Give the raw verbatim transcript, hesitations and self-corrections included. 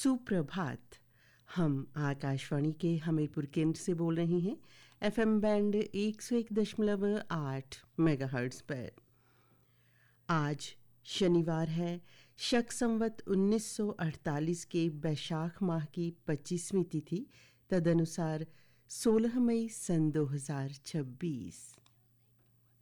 सुप्रभात। हम आकाशवाणी के हमीरपुर केंद्र से बोल रहे हैं एफएम बैंड एक सौ एक दशमलव आठ मेगाहर्ट्ज़ पर। आज शनिवार है, शक संवत उन्नीस सौ अड़तालीस के बैशाख माह की पच्चीसवीं तिथि, तदनुसार सोलह मई सन दो हज़ार छब्बीस।